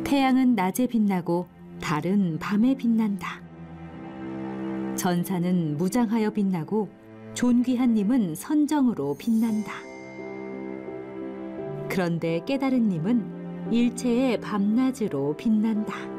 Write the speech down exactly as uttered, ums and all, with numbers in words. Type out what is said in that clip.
태양은 낮에 빛나고 달은 밤에 빛난다. 전사는 무장하여 빛나고 존귀한 님은 선정으로 빛난다. 그런데 깨달은 님은 일체의 밤낮으로 빛난다.